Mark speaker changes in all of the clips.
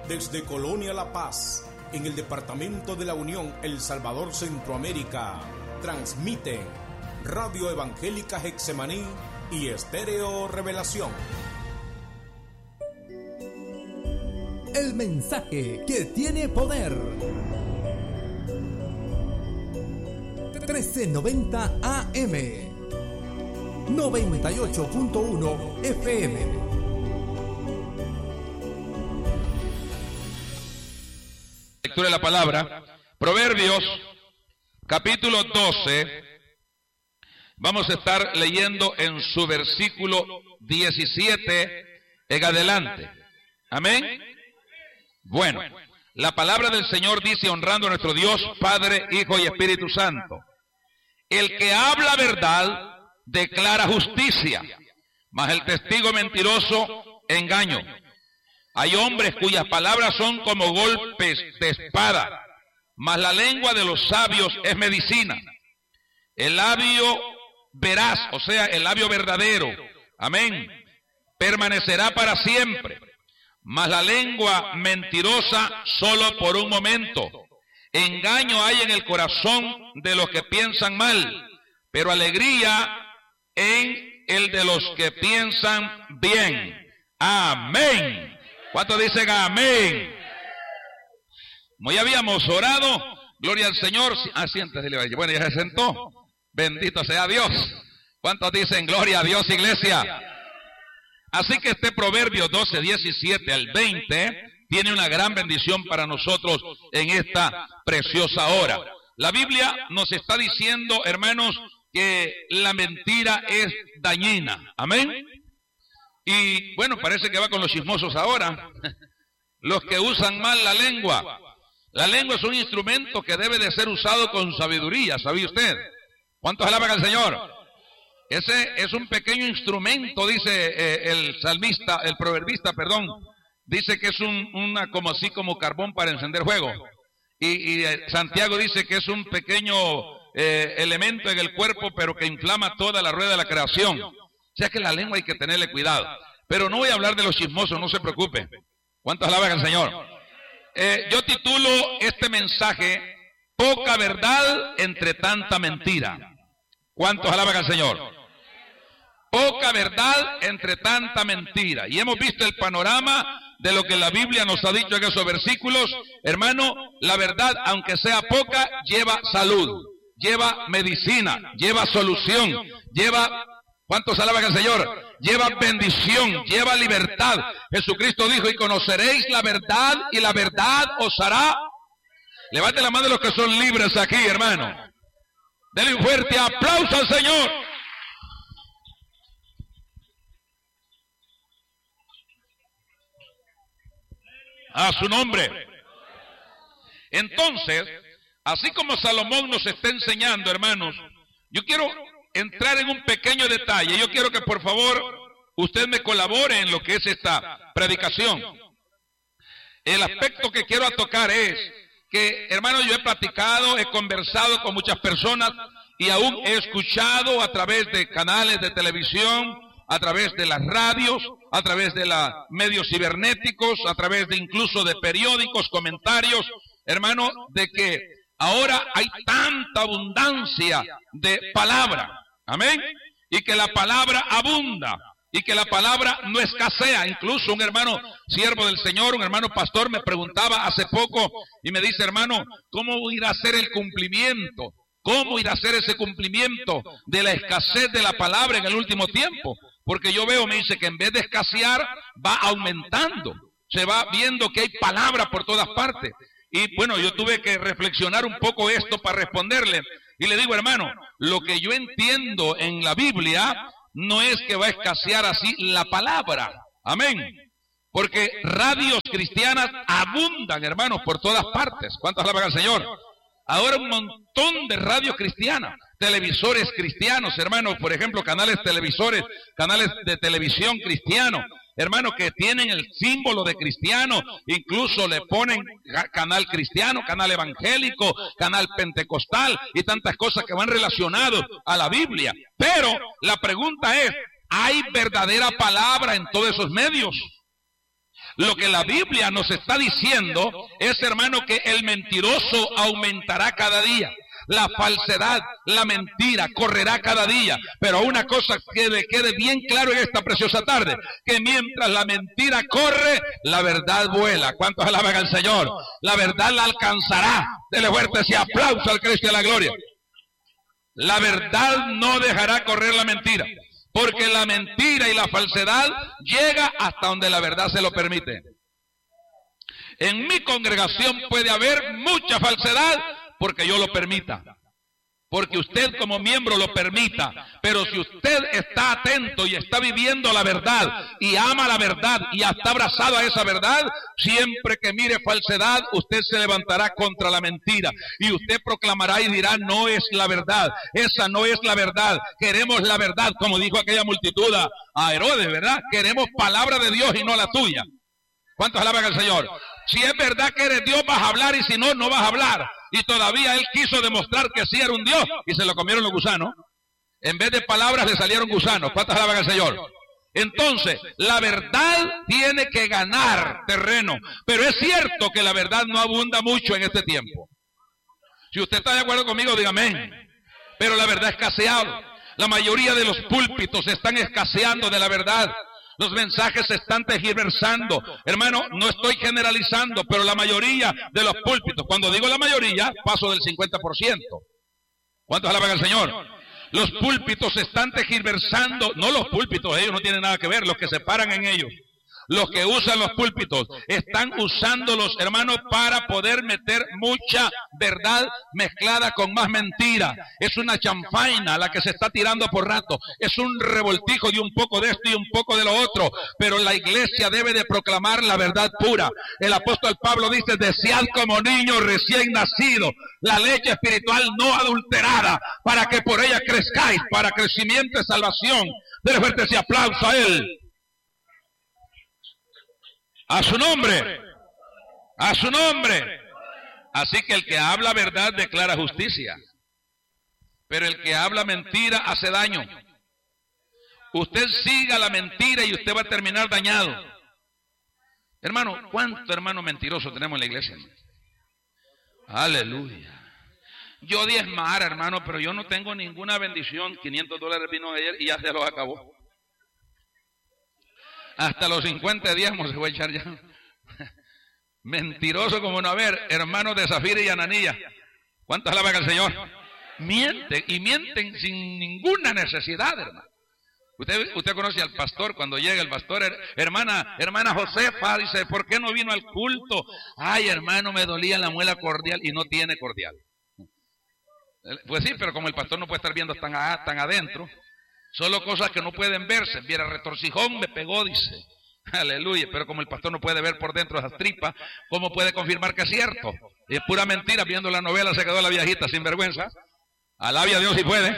Speaker 1: Desde Colonia La Paz, en el departamento de la Unión, El Salvador, Centroamérica, transmiten Radio Evangélica Getsemaní y Estéreo Revelación.
Speaker 2: El mensaje que tiene poder. 1390 AM, 98.1 FM.
Speaker 3: Lectura de la palabra, Proverbios, capítulo 12. Vamos a estar leyendo en su versículo 17 en adelante. Amén. Bueno, la palabra del Señor dice, honrando a nuestro Dios, Padre, Hijo y Espíritu Santo: el que habla verdad declara justicia, mas el testigo mentiroso engaño. Hay hombres cuyas palabras son como golpes de espada, mas la lengua de los sabios es medicina. El labio veraz, o sea, el labio verdadero, amén, permanecerá para siempre, mas la lengua mentirosa solo por un momento. Engaño hay en el corazón de los que piensan mal, pero alegría en el de los que piensan bien. Amén. ¿Cuántos dicen amén? Como ya habíamos orado, gloria al Señor. Siéntese, bueno, ya se sentó. Bendito sea Dios. ¿Cuántos dicen gloria a Dios, iglesia? Así que este Proverbio 12, 17 al 20 tiene una gran bendición para nosotros en esta preciosa hora. La Biblia nos está diciendo, hermanos, que la mentira es dañina. Amén. Y bueno, parece que va con los chismosos ahora. Los que usan mal la lengua. La lengua es un instrumento que debe de ser usado con sabiduría, ¿sabía usted? ¿Cuántos alaban al Señor? Ese es un pequeño instrumento, dice el salmista, el proverbista, perdón. Dice que es una como así como carbón para encender fuego. Y Santiago dice que es un pequeño elemento en el cuerpo, pero que inflama toda la rueda de la creación. O sea que la lengua hay que tenerle cuidado. Pero no voy a hablar de los chismosos, no se preocupe. ¿Cuántos alaban al Señor? Yo titulo este mensaje, poca verdad entre tanta mentira. ¿Cuántos alaban al Señor? Poca verdad entre tanta mentira. Y hemos visto el panorama de lo que la Biblia nos ha dicho en esos versículos. Hermano, la verdad, aunque sea poca, lleva salud, lleva medicina, lleva solución, lleva... ¿Cuántos alaban al Señor? Lleva bendición, lleva libertad. Jesucristo dijo, y conoceréis la verdad, y la verdad os hará. Levante la mano de los que son libres aquí, hermano. Denle un fuerte aplauso al Señor. A su nombre. Entonces, así como Salomón nos está enseñando, hermanos, yo quiero entrar en un pequeño detalle. Yo quiero que por favor usted me colabore en lo que es esta predicación. El aspecto que quiero tocar es que, hermanos, yo he platicado, he conversado con muchas personas y aún he escuchado a través de canales de televisión, a través de las radios, a través de los medios cibernéticos, a través de incluso de periódicos, comentarios, hermano, de que ahora hay tanta abundancia de palabra. Amén. Y que la palabra abunda. Y que la palabra no escasea. Incluso un hermano siervo del Señor, un hermano pastor, me preguntaba hace poco y me dice, hermano, ¿cómo irá a ser el cumplimiento? ¿Cómo irá a ser ese cumplimiento de la escasez de la palabra en el último tiempo? Porque yo veo, me dice, que en vez de escasear, va aumentando. Se va viendo que hay palabra por todas partes. Y bueno, yo tuve que reflexionar un poco esto para responderle. Y le digo, hermano, lo que yo entiendo en la Biblia no es que va a escasear así la palabra. Amén. Porque radios cristianas abundan, hermanos, por todas partes. ¿Cuántos alaban al Señor? Ahora un montón de radios cristianas, televisores cristianos, hermanos, por ejemplo, canales televisores, canales de televisión cristianos, hermanos, que tienen el símbolo de cristiano, incluso le ponen canal cristiano, canal evangélico, canal pentecostal y tantas cosas que van relacionadas a la Biblia. Pero la pregunta es, ¿hay verdadera palabra en todos esos medios? Lo que la Biblia nos está diciendo es, hermano, que el mentiroso aumentará cada día. La falsedad, la mentira correrá cada día. Pero una cosa que le quede bien claro en esta preciosa tarde, que mientras la mentira corre, la verdad vuela. ¿Cuántos alaban al Señor? La verdad la alcanzará. Dele fuerte ese aplauso al Cristo de la gloria. La verdad no dejará correr la mentira, porque la mentira y la falsedad llega hasta donde la verdad se lo permite. En mi congregación puede haber mucha falsedad porque yo lo permita, porque usted como miembro lo permita. Pero si usted está atento y está viviendo la verdad y ama la verdad y está abrazado a esa verdad, siempre que mire falsedad, usted se levantará contra la mentira y usted proclamará y dirá: no es la verdad, esa no es la verdad, queremos la verdad, como dijo aquella multitud a Herodes, ¿verdad? Queremos palabra de Dios y no la tuya. ¿Cuántos alaban al Señor? Si es verdad que eres Dios, vas a hablar, y si no, no vas a hablar. Y todavía él quiso demostrar que sí era un Dios y se lo comieron los gusanos. En vez de palabras le salieron gusanos. ¿Cuántos alaban al Señor? Entonces, la verdad tiene que ganar terreno. Pero es cierto que la verdad no abunda mucho en este tiempo. Si usted está de acuerdo conmigo, diga amén. Pero la verdad ha escaseado. La mayoría de los púlpitos están escaseando de la verdad. Los mensajes se están tergiversando. Hermano, no estoy generalizando, pero la mayoría de los púlpitos, cuando digo la mayoría, paso del 50%. ¿Cuántos alaban al Señor? Los púlpitos se están tergiversando. No los púlpitos, ellos no tienen nada que ver, los que se paran en ellos. Los que usan los púlpitos están usándolos, hermanos, para poder meter mucha verdad mezclada con más mentira. Es una chanfaina la que se está tirando por rato. Es un revoltijo de un poco de esto y un poco de lo otro. Pero la iglesia debe de proclamar la verdad pura. El apóstol Pablo dice: desead como niños recién nacidos la leche espiritual no adulterada, para que por ella crezcáis para crecimiento y salvación. Dele fuerte ese aplauso a él. A su nombre, a su nombre. Así que el que habla verdad declara justicia, pero el que habla mentira hace daño. Usted siga la mentira y usted va a terminar dañado. Hermano, ¿cuánto hermano mentiroso tenemos en la iglesia? Aleluya. Yo diezmara, hermano, pero yo no tengo ninguna bendición. $500 vino ayer y ya se los acabó. Hasta los 50 diezmos se va a echar ya. Mentiroso como no haber, hermanos de Zafira y Ananía. ¿Cuántos alaban al Señor? Mienten, y mienten sin ninguna necesidad, hermano. Usted conoce al pastor. Cuando llega el pastor: hermana Josefa, dice: ¿por qué no vino al culto? Ay, hermano, me dolía la muela cordial. Y no tiene cordial. Pues sí, pero como el pastor no puede estar viendo tan adentro, solo cosas que no pueden verse. Viera retorcijón, me pegó, dice. Aleluya. Pero como el pastor no puede ver por dentro de esas tripas, ¿cómo puede confirmar que es cierto? Es pura mentira. Viendo la novela se quedó la viejita sin vergüenza. Alabe a Dios si puede.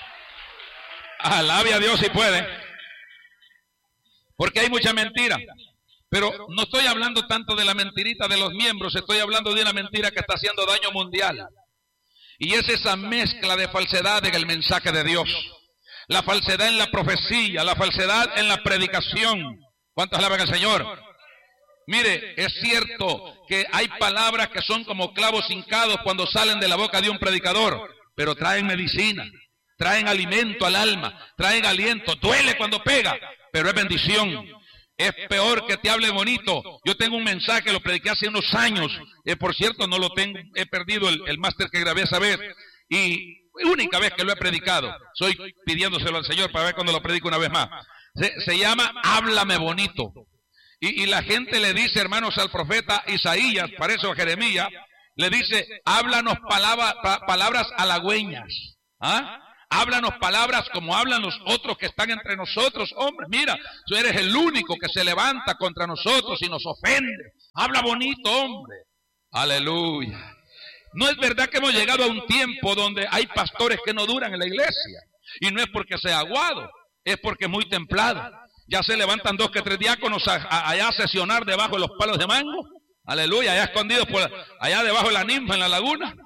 Speaker 3: Alabe a Dios si puede. Porque hay mucha mentira. Pero no estoy hablando tanto de la mentirita de los miembros. Estoy hablando de una mentira que está haciendo daño mundial. Y es esa mezcla de falsedad en el mensaje de Dios. La falsedad en la profecía, la falsedad en la predicación. ¿Cuántos alaban al Señor? Mire, es cierto que hay palabras que son como clavos hincados cuando salen de la boca de un predicador, pero traen medicina, traen alimento al alma, traen aliento. Duele cuando pega, pero es bendición. Es peor que te hable bonito. Yo tengo un mensaje, lo prediqué hace unos años. Por cierto, no lo tengo, he perdido el máster que grabé esa vez. Y única vez que lo he predicado, estoy pidiéndoselo al Señor para ver cuando lo predico una vez más. Se llama Háblame bonito. Y la gente le dice, hermanos, al profeta Isaías, para eso a Jeremías, le dice: háblanos palabras halagüeñas. ¿Ah? Háblanos palabras como hablan los otros que están entre nosotros. Hombre, mira, tú eres el único que se levanta contra nosotros y nos ofende. Habla bonito, hombre. Aleluya. No es verdad que hemos llegado a un tiempo donde hay pastores que no duran en la iglesia. Y no es porque sea aguado, es porque es muy templado. Ya se levantan 2 que 3 diáconos allá a sesionar debajo de los palos de mango. Aleluya, allá escondidos allá debajo de la ninfa en la laguna.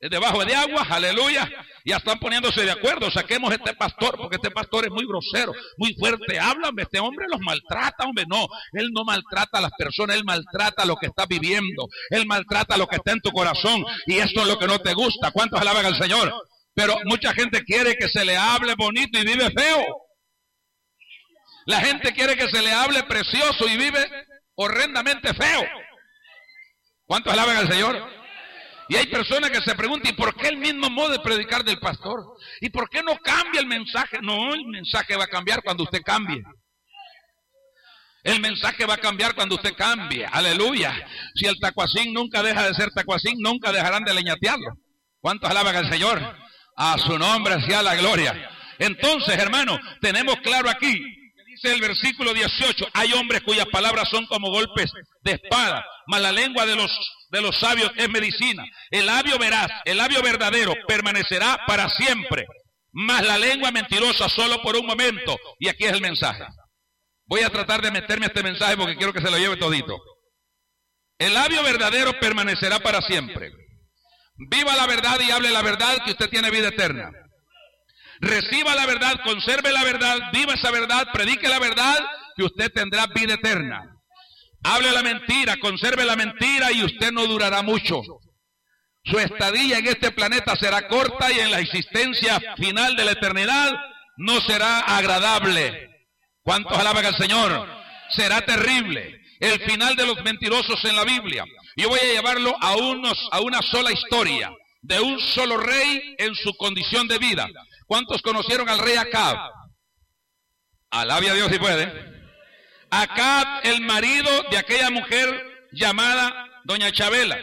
Speaker 3: debajo de agua, aleluya. Ya están poniéndose de acuerdo, saquemos a este pastor, porque este pastor es muy grosero, muy fuerte, háblame, este hombre los maltrata, hombre, no, él no maltrata a las personas, él maltrata lo que está viviendo, él maltrata lo que está en tu corazón, y esto es lo que no te gusta. ¿Cuántos alaban al Señor? Pero mucha gente quiere que se le hable bonito y vive feo. La gente quiere que se le hable precioso y vive horrendamente feo. ¿Cuántos alaban al Señor? Y hay personas que se preguntan, ¿y por qué el mismo modo de predicar del pastor? ¿Y por qué no cambia el mensaje? No, el mensaje va a cambiar cuando usted cambie. El mensaje va a cambiar cuando usted cambie. Aleluya. Si el tacuacín nunca deja de ser tacuacín, nunca dejarán de leñatearlo. ¿Cuántos alaban al Señor? A su nombre sea la gloria. Entonces, hermano, tenemos claro aquí, dice el versículo 18, hay hombres cuyas palabras son como golpes de espada, mas la lengua de los sabios es medicina. El labio veraz, el labio verdadero permanecerá para siempre, mas la lengua mentirosa solo por un momento. Y aquí es el mensaje. Voy a tratar de meterme a este mensaje porque quiero que se lo lleve todito. El labio verdadero permanecerá para siempre. Viva la verdad y hable la verdad, que usted tiene vida eterna. Reciba la verdad, conserve la verdad, viva esa verdad, predique la verdad, que usted tendrá vida eterna. Hable la mentira, conserve la mentira y usted no durará mucho. Su estadía en este planeta será corta y en la existencia final de la eternidad no será agradable. ¿Cuántos alaban al Señor? Será terrible. El final de los mentirosos en la Biblia. Yo voy a llevarlo a una sola historia de un solo rey en su condición de vida. ¿Cuántos conocieron al rey Acab? Alabe a Dios si puede. Acab, el marido de aquella mujer llamada doña Chabela,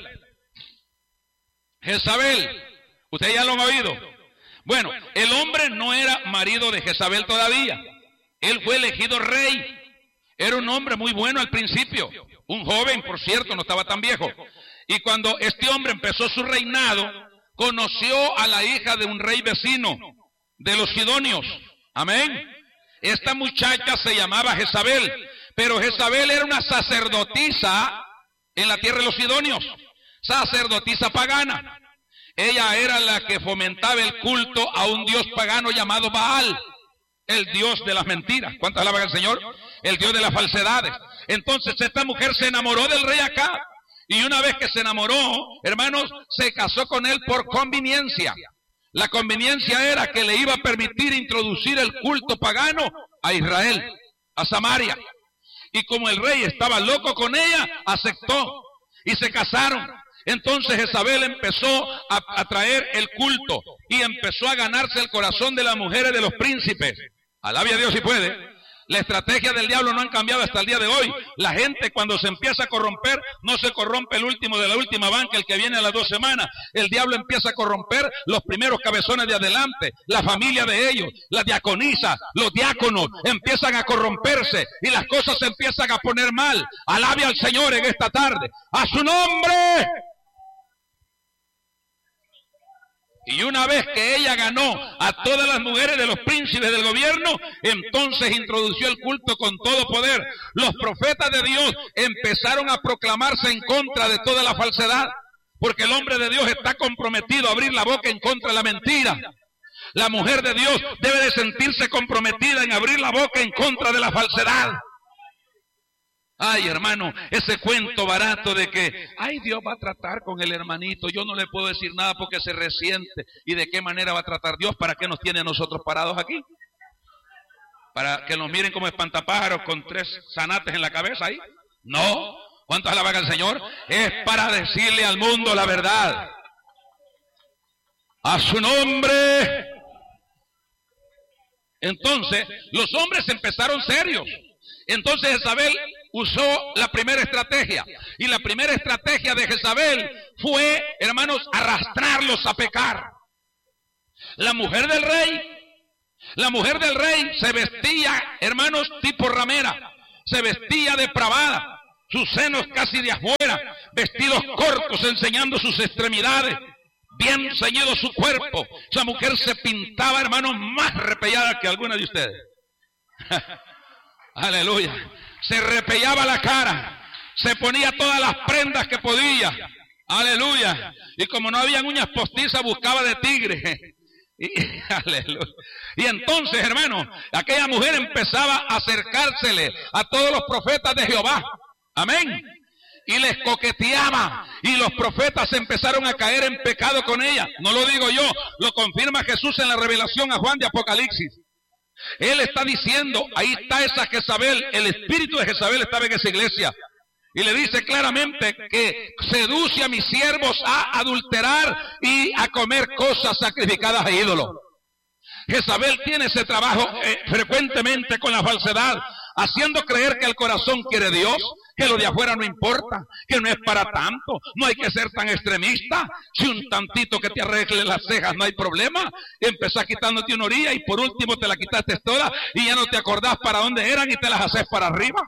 Speaker 3: Jezabel. Ustedes ya lo han oído. Bueno, el hombre no era marido de Jezabel todavía. Él fue elegido rey. Era un hombre muy bueno al principio. Un joven, por cierto, no estaba tan viejo. Y cuando este hombre empezó su reinado, conoció a la hija de un rey vecino, de los sidonios. Amén. Esta muchacha se llamaba Jezabel, pero Jezabel era una sacerdotisa en la tierra de los sidonios, sacerdotisa pagana. Ella era la que fomentaba el culto a un dios pagano llamado Baal, el dios de las mentiras. ¿Cuántos alaban al Señor? El dios de las falsedades. Entonces esta mujer se enamoró del rey Acab, y una vez que se enamoró, hermanos, se casó con él por conveniencia. La conveniencia era que le iba a permitir introducir el culto pagano a Israel, a Samaria. Y como el rey estaba loco con ella, aceptó y se casaron. Entonces Jezabel empezó a traer el culto y empezó a ganarse el corazón de las mujeres de los príncipes. Alabe a Dios si puede. La estrategia del diablo no han cambiado hasta el día de hoy. La gente cuando se empieza a corromper, no se corrompe el último de la última banca, el que viene a las 2 semanas. El diablo empieza a corromper los primeros cabezones de adelante, la familia de ellos, las diaconisas, los diáconos, empiezan a corromperse y las cosas se empiezan a poner mal. Alabe al Señor en esta tarde. ¡A su nombre! Y una vez que ella ganó a todas las mujeres de los príncipes del gobierno, entonces introdució el culto con todo poder. Los profetas de Dios empezaron a proclamarse en contra de toda la falsedad, porque el hombre de Dios está comprometido a abrir la boca en contra de la mentira. La mujer de Dios debe de sentirse comprometida en abrir la boca en contra de la falsedad. Ay, hermano, ese cuento barato de que, ay, Dios va a tratar con el hermanito, yo no le puedo decir nada porque se resiente. ¿Y de qué manera va a tratar Dios? ¿Para qué nos tiene a nosotros parados aquí? ¿Para que nos miren como espantapájaros con 3 zanates en la cabeza ahí? No. ¿Cuántos alaban al Señor? Es para decirle al mundo la verdad. A su nombre. Entonces, los hombres empezaron serios. Entonces Jezabel usó la primera estrategia. Y la primera estrategia de Jezabel fue, hermanos, arrastrarlos a pecar. La mujer del rey se vestía, hermanos, tipo ramera. Se vestía depravada. Sus senos casi de afuera. Vestidos cortos enseñando sus extremidades. Bien ceñido su cuerpo. Esa mujer se pintaba, hermanos, más repellada que alguna de ustedes. Aleluya. Se repellaba la cara, se ponía todas las prendas que podía. Aleluya. Y como no habían uñas postizas, buscaba de tigre. Aleluya. Y entonces, hermano, aquella mujer empezaba a acercársele a todos los profetas de Jehová. Amén. Y les coqueteaba, y los profetas empezaron a caer en pecado con ella. No lo digo yo, lo confirma Jesús en la revelación a Juan de Apocalipsis. Él está diciendo, ahí está esa Jezabel, el espíritu de Jezabel estaba en esa iglesia. Y le dice claramente que seduce a mis siervos a adulterar y a comer cosas sacrificadas a ídolos. Jezabel tiene ese trabajo frecuentemente con la falsedad, haciendo creer que el corazón quiere Dios, que lo de afuera no importa, que no es para tanto, no hay que ser tan extremista, si un tantito que te arregle las cejas no hay problema, empezás quitándote una orilla y por último te la quitaste toda y ya no te acordás para dónde eran y te las haces para arriba,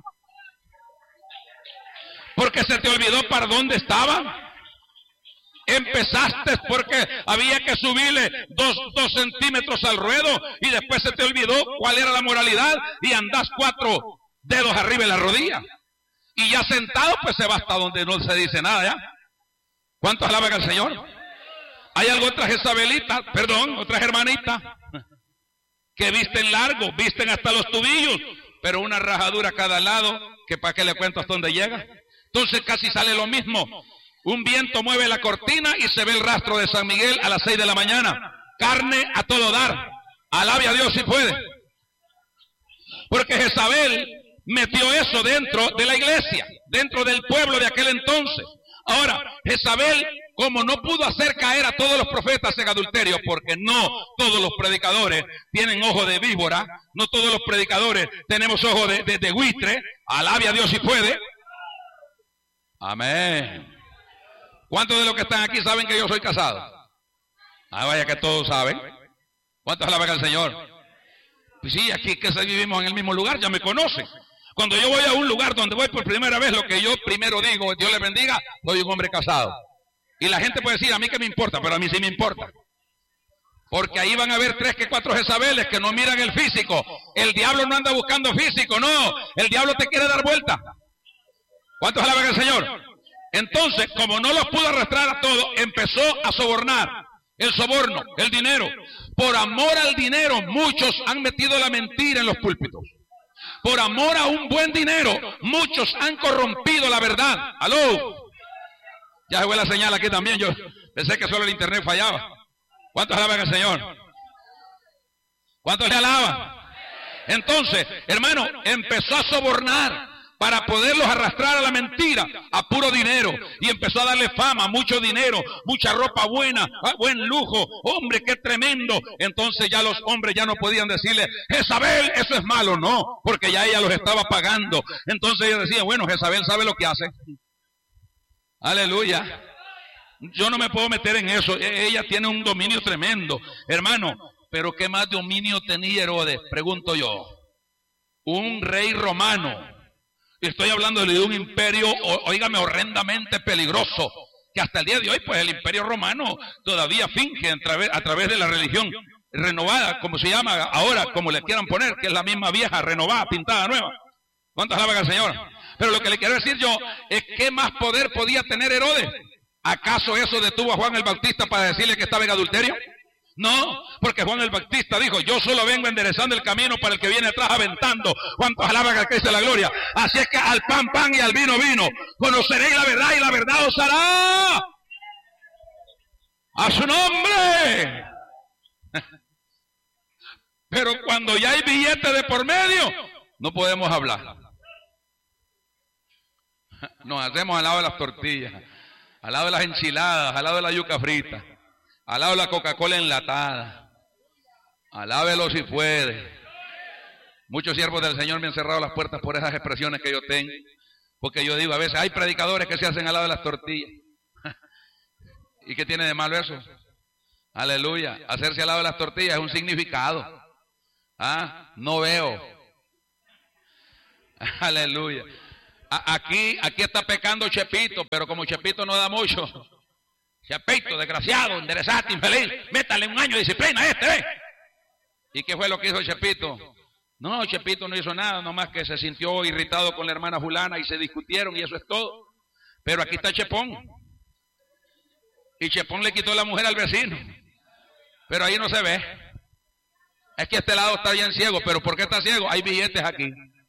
Speaker 3: porque se te olvidó para dónde estaban. Empezaste porque había que subirle 2 centímetros al ruedo y después se te olvidó cuál era la moralidad y andás 4 dedos arriba de la rodilla. Y ya sentado pues se va hasta donde no se dice nada ya. ¿Cuántos alaban al Señor? Hay algo, otras Jezabelitas, otras hermanitas que visten largo, visten hasta los tubillos, pero una rajadura a cada lado, que para qué le cuento hasta dónde llega. Entonces casi sale lo mismo. Un viento mueve la cortina y se ve el rastro de San Miguel a las 6 de la mañana. Carne a todo dar. Alabe a Dios si puede. Porque Jezabel metió eso dentro de la iglesia, dentro del pueblo de aquel entonces. Ahora, Jezabel, como no pudo hacer caer a todos los profetas en adulterio, porque no todos los predicadores tienen ojo de víbora, no todos los predicadores tenemos ojo de buitre. Alabe a Dios si puede. Amén. ¿Cuántos de los que están aquí saben que yo soy casado? Ah, vaya que todos saben. ¿Cuántos alaban al Señor? Pues sí, aquí que vivimos en el mismo lugar, ya me conocen. Cuando yo voy a un lugar donde voy por primera vez, lo que yo primero digo, Dios le bendiga, soy un hombre casado. Y la gente puede decir, a mí que me importa, pero a mí sí me importa. Porque ahí van a haber 3 que 4 Jezabeles que no miran el físico. El diablo no anda buscando físico, no. El diablo te quiere dar vuelta. ¿Cuántos alaban al Señor? Entonces, como no los pudo arrastrar a todos, empezó a sobornar. El soborno, el dinero. Por amor al dinero, muchos han metido la mentira en los púlpitos. Por amor a un buen dinero, muchos han corrompido la verdad. ¡Aló! Ya se fue la señal aquí también. Yo pensé que solo el internet fallaba. ¿Cuántos alaban al Señor? ¿Cuántos le alaban? Entonces, hermano, empezó a sobornar para poderlos arrastrar a la mentira, a puro dinero, y empezó a darle fama, mucho dinero, mucha ropa buena, buen lujo, hombre, qué tremendo. Entonces ya los hombres ya no podían decirle, Jezabel, eso es malo, no, porque ya ella los estaba pagando. Entonces ellos decían, bueno, Jezabel sabe lo que hace. Aleluya. Yo no me puedo meter en eso, ella tiene un dominio tremendo, hermano. Pero ¿qué más dominio tenía Herodes? Pregunto yo. Un rey romano. Estoy hablando de un imperio, oígame, horrendamente peligroso, que hasta el día de hoy, pues el imperio romano todavía finge a través de la religión renovada, como se llama ahora, como le quieran poner, que es la misma vieja, renovada, pintada, nueva. ¿Cuántos alaban al Señor? Pero lo que le quiero decir yo es ¿qué más poder podía tener Herodes? ¿Acaso eso detuvo a Juan el Bautista para decirle que estaba en adulterio? No, porque Juan el Bautista dijo, yo solo vengo enderezando el camino para el que viene atrás aventando. ¿Cuántos alaban a Cristo de la gloria? Así es que al pan, pan y al vino, vino. Conoceréis la verdad y la verdad os hará a su nombre. Pero cuando ya hay billete de por medio, no podemos hablar. Nos hacemos al lado de las tortillas, al lado de las enchiladas, al lado de la yuca frita, al lado de la Coca-Cola enlatada. Alábelo si puede. Muchos siervos del Señor me han cerrado las puertas por esas expresiones que yo tengo. Porque yo digo, a veces hay predicadores que se hacen al lado de las tortillas. ¿Y qué tiene de malo eso? Aleluya. Hacerse al lado de las tortillas es un significado. No veo. Aleluya. Aquí está pecando Chepito, pero como Chepito no da mucho. Chepito, desgraciado, enderezate, infeliz, métale un año de disciplina a este, ¿eh? ¿Y qué fue lo que hizo Chepito? No, Chepito no hizo nada, nomás que se sintió irritado con la hermana fulana y se discutieron y eso es todo. Pero aquí está Chepón. Y Chepón le quitó la mujer al vecino. Pero ahí no se ve. Es que este lado está bien ciego. ¿Pero por qué está ciego? Hay billetes aquí.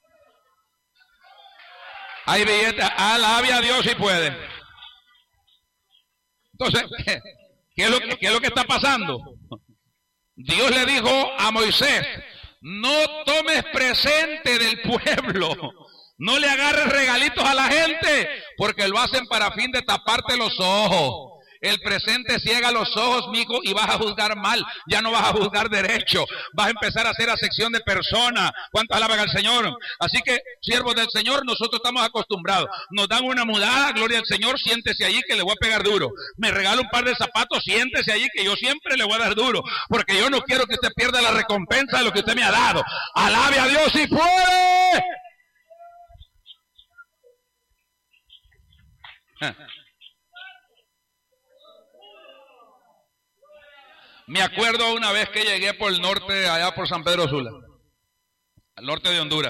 Speaker 3: Hay billetes. Alabe a Dios si puede. Entonces, ¿qué es lo que está pasando? Dios le dijo a Moisés: no tomes presente del pueblo. No le agarres regalitos a la gente, porque lo hacen para fin de taparte los ojos. El presente ciega los ojos, mijo, y vas a juzgar mal. Ya no vas a juzgar derecho. Vas a empezar a hacer acepción de personas. ¿Cuántos alaban al Señor? Así que, siervos del Señor, nosotros estamos acostumbrados. Nos dan una mudada, gloria al Señor, siéntese allí que le voy a pegar duro. Me regala un par de zapatos, siéntese allí que yo siempre le voy a dar duro. Porque yo no quiero que usted pierda la recompensa de lo que usted me ha dado. Alabe a Dios si puede. Me acuerdo una vez que llegué por el norte, allá por San Pedro Sula, al norte de Honduras.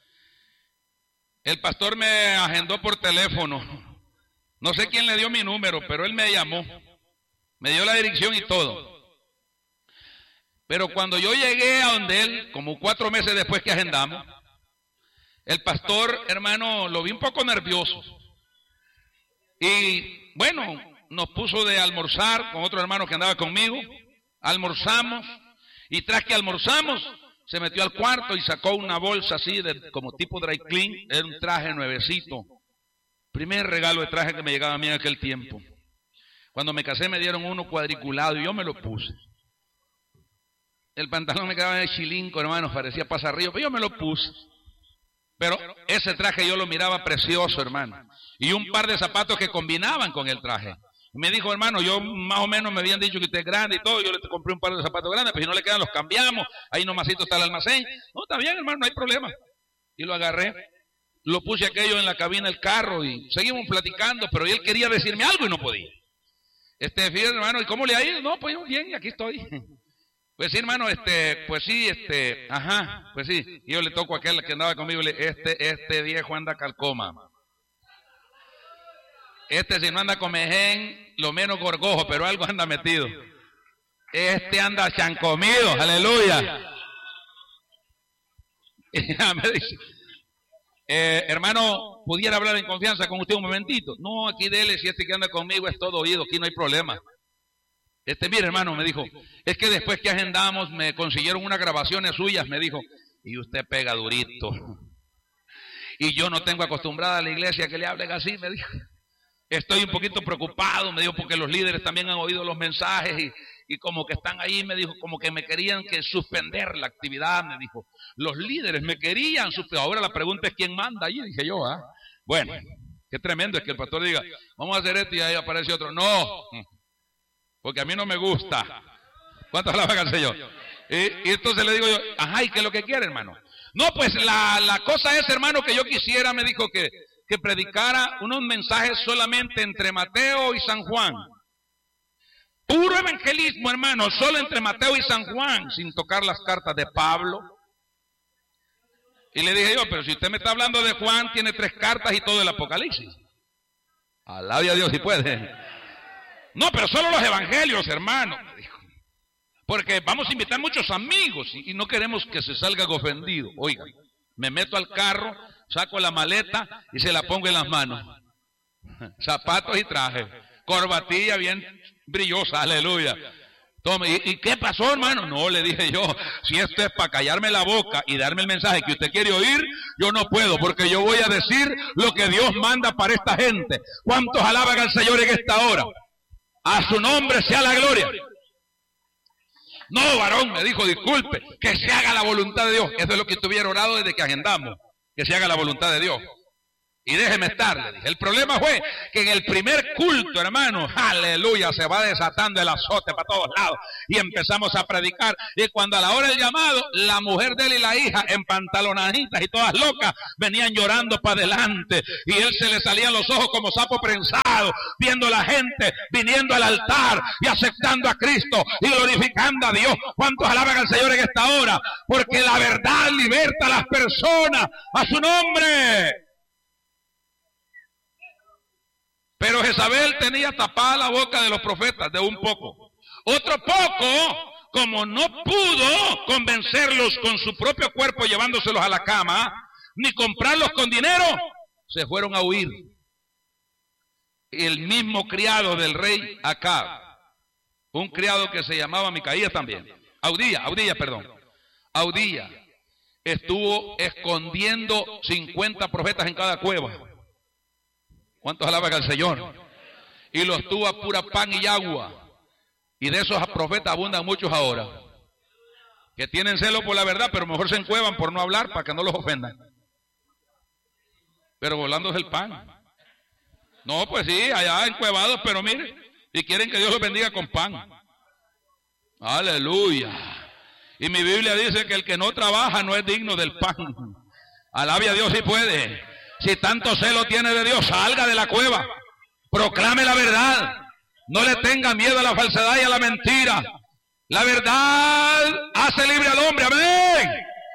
Speaker 3: El pastor me agendó por teléfono. No sé quién le dio mi número, pero él me llamó. Me dio la dirección y todo. Pero cuando yo llegué a donde él, como 4 meses después que agendamos, el pastor, hermano, lo vi un poco nervioso. Y bueno, nos puso de almorzar con otro hermano que andaba conmigo. Almorzamos, y tras que almorzamos, se metió al cuarto y sacó una bolsa así, como tipo dry clean. Era un traje nuevecito. Primer regalo de traje que me llegaba a mí en aquel tiempo. Cuando me casé me dieron uno cuadriculado y yo me lo puse. El pantalón me quedaba en el chilinco, hermanos, parecía pasarrío, pero yo me lo puse. Pero ese traje yo lo miraba precioso, hermano. Y un par de zapatos que combinaban con el traje. Me dijo: hermano, yo más o menos me habían dicho que usted es grande y todo, yo le compré un par de zapatos grandes, pero si no le quedan los cambiamos, ahí nomasito está el almacén. No, está bien, hermano, no hay problema. Y lo agarré, lo puse aquello en la cabina del carro y seguimos platicando, pero él quería decirme algo y no podía. Fíjate, hermano, ¿y cómo le ha ido? No, pues bien, aquí estoy. Pues sí, hermano, pues sí, pues sí. Y yo le toco a aquel que andaba conmigo, este viejo anda calcoma. Si no anda con mején, lo menos gorgojo, pero algo anda metido. Anda chancomido, aleluya. Me dice: hermano, ¿pudiera hablar en confianza con usted un momentito? No, aquí dele, si que anda conmigo es todo oído, aquí no hay problema. Mire, hermano, me dijo, es que después que agendamos me consiguieron unas grabaciones suyas, me dijo, y usted pega durito. Y yo no tengo acostumbrada a la iglesia que le hablen así, me dijo. Estoy un poquito preocupado, me dijo, porque los líderes también han oído los mensajes y como que están ahí, me dijo, como que me querían suspender la actividad, me dijo. Los líderes me querían suspender. Ahora la pregunta es quién manda allí, dije yo, ¿ah? Bueno, qué tremendo es que el pastor diga, vamos a hacer esto y ahí aparece otro. No, porque a mí no me gusta. ¿Cuántos alaban al Señor? Y entonces le digo yo, ajá, ¿y qué es lo que quiere, hermano? No, pues la cosa es, hermano, que yo quisiera, me dijo, que predicara unos mensajes solamente entre Mateo y San Juan. Puro evangelismo, hermano, solo entre Mateo y San Juan, sin tocar las cartas de Pablo. Y le dije yo, pero si usted me está hablando de Juan, tiene 3 cartas y todo el Apocalipsis. Alabe a Dios si puede. No, pero solo los evangelios, hermano, me dijo. Porque vamos a invitar muchos amigos y no queremos que se salga ofendido. Oiga, me meto al carro, saco la maleta y se la pongo en las manos. Zapatos y traje, corbatilla bien brillosa, aleluya. Tome, ¿y qué pasó, hermano? No, le dije yo, si esto es para callarme la boca y darme el mensaje que usted quiere oír, yo no puedo, porque yo voy a decir lo que Dios manda para esta gente. ¿Cuántos alaban al Señor en esta hora? A su nombre sea la gloria. No, varón, me dijo, disculpe, que se haga la voluntad de Dios. Eso es lo que estuviera orado desde que agendamos, que se haga la voluntad de Dios. Y déjeme estar, le dije. El problema fue que en el primer culto, hermano, aleluya, se va desatando el azote para todos lados. Y empezamos a predicar. Y cuando a la hora del llamado, la mujer de él y la hija, en pantalonaditas y todas locas, venían llorando para adelante. Y él se le salían los ojos como sapo prensado, viendo a la gente viniendo al altar y aceptando a Cristo y glorificando a Dios. ¿Cuántos alaban al Señor en esta hora? Porque la verdad liberta a las personas a su nombre. Pero Jezabel tenía tapada la boca de los profetas de un poco. Otro poco, como no pudo convencerlos con su propio cuerpo llevándoselos a la cama, ni comprarlos con dinero, se fueron a huir. El mismo criado del rey Acab, un criado que se llamaba Micaías también, Audía, estuvo escondiendo 50 profetas en cada cueva. ¿Cuántos alaban al Señor? Y los tuvo a pura pan y agua. Y de esos profetas abundan muchos ahora, que tienen celo por la verdad, pero mejor se encuevan por no hablar para que no los ofendan. Pero volándose el pan. No, pues sí, allá encuevados, pero mire, y quieren que Dios los bendiga con pan. Aleluya. Y mi Biblia dice que el que no trabaja no es digno del pan. Alabe a Dios si puede. Si tanto celo tiene de Dios, salga de la cueva, proclame la verdad, no le tenga miedo a la falsedad y a la mentira. La verdad hace libre al hombre, amén.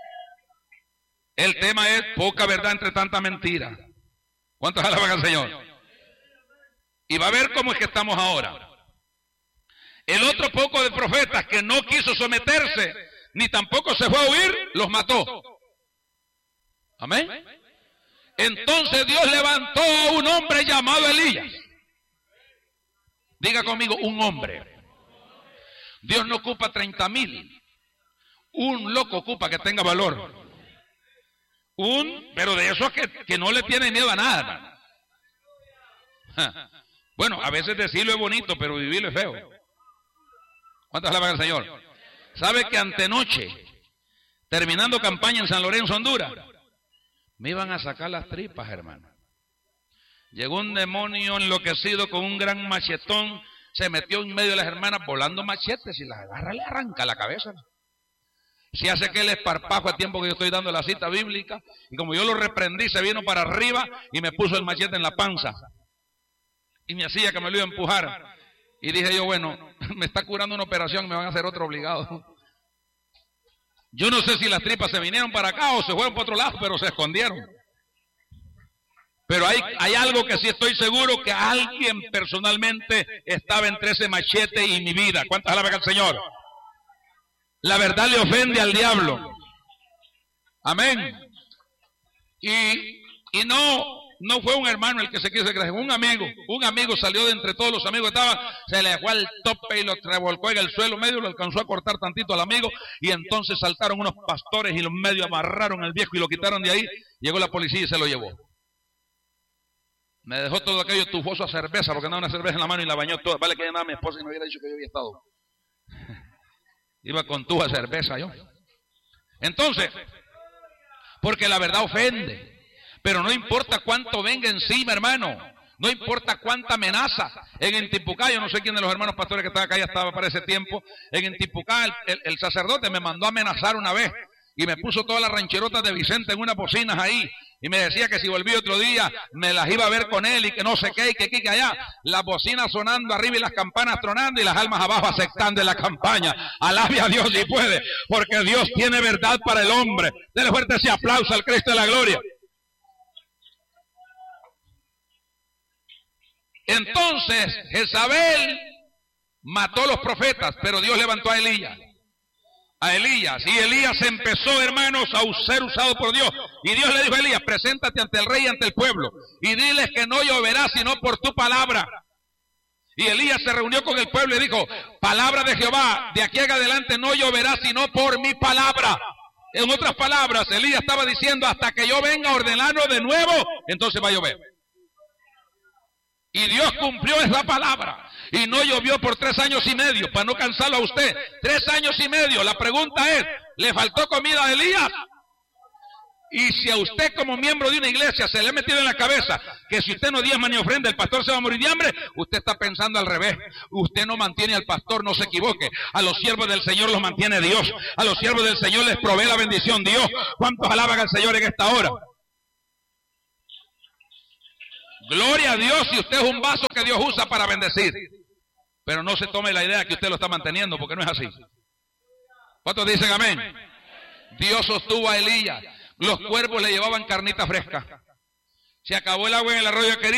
Speaker 3: El tema es poca verdad entre tanta mentira. ¿Cuántos alaban al Señor? Y va a ver cómo es que estamos ahora. El otro poco de profetas que no quiso someterse, ni tampoco se fue a huir, los mató. Amén. Entonces Dios levantó a un hombre llamado Elías. Diga conmigo, un hombre. Dios no ocupa 30,000. Un loco ocupa que tenga valor. Pero de eso es que no le tiene miedo a nada. Bueno, a veces decirlo es bonito, pero vivirlo es feo. ¿Cuántas alaban al Señor? ¿Sabe que antenoche, terminando campaña en San Lorenzo, Honduras, me iban a sacar las tripas, hermano? Llegó un demonio enloquecido con un gran machetón, se metió en medio de las hermanas volando machetes y las agarra, le arranca la cabeza. Si hace que el esparpajo a tiempo que yo estoy dando la cita bíblica, y como yo lo reprendí, se vino para arriba y me puso el machete en la panza. Y me hacía que me lo iba a empujar. Y dije yo, bueno, me está curando una operación, me van a hacer otro obligado. Yo no sé si las tripas se vinieron para acá o se fueron para otro lado, pero se escondieron. Pero hay algo que sí estoy seguro, que alguien personalmente estaba entre ese machete y mi vida. ¿Cuántas alaban al Señor? La verdad le ofende al diablo. Amén. Y no fue un hermano el que se quiso creer, un amigo salió de entre todos los amigos que estaban, se le dejó al tope y lo revolcó en el suelo medio, lo alcanzó a cortar tantito al amigo, y entonces saltaron unos pastores y los medio amarraron al viejo y lo quitaron de ahí. Llegó la policía y se lo llevó. Me dejó todo aquello tufoso a cerveza, porque andaba una cerveza en la mano y la bañó toda. Vale que ya nada, mi esposa y no hubiera dicho que yo había estado. Iba con tuba de cerveza yo. Entonces, porque la verdad ofende. Pero no importa cuánto venga encima, hermano. No importa cuánta amenaza. En Intipucá, yo no sé quién de los hermanos pastores que estaba acá ya estaba para ese tiempo. En Intipucá, el sacerdote me mandó a amenazar una vez. Y me puso todas las rancherotas de Vicente en unas bocinas ahí. Y me decía que si volví otro día, me las iba a ver con él y que no sé qué, y que aquí, que allá. Las bocinas sonando arriba y las campanas tronando y las almas abajo aceptando de la campaña. Alabe a Dios si puede, porque Dios tiene verdad para el hombre. Dele fuerte ese aplauso al Cristo de la gloria. Entonces, Jezabel mató a los profetas, pero Dios levantó a Elías. Y Elías empezó, hermanos, a ser usado por Dios. Y Dios le dijo a Elías, preséntate ante el rey y ante el pueblo, y diles que no lloverá sino por tu palabra. Y Elías se reunió con el pueblo y dijo, palabra de Jehová, de aquí en adelante no lloverá sino por mi palabra. En otras palabras, Elías estaba diciendo, hasta que yo venga a ordenarlo de nuevo, entonces va a llover. Y Dios cumplió esa palabra. Y no llovió por 3 años y medio, para no cansarlo a usted. 3 años y medio. La pregunta es, ¿le faltó comida a Elías? Y si a usted como miembro de una iglesia se le ha metido en la cabeza que si usted no diezma ni ofrenda, el pastor se va a morir de hambre, usted está pensando al revés. Usted no mantiene al pastor, no se equivoque. A los siervos del Señor los mantiene Dios. A los siervos del Señor les provee la bendición Dios. ¿Cuántos alaban al Señor en esta hora? Gloria a Dios si usted es un vaso que Dios usa para bendecir. Pero no se tome la idea que usted lo está manteniendo, porque no es así. ¿Cuántos dicen amén? Dios sostuvo a Elías. Los cuervos le llevaban carnita fresca. Se acabó el agua en el arroyo de Quería.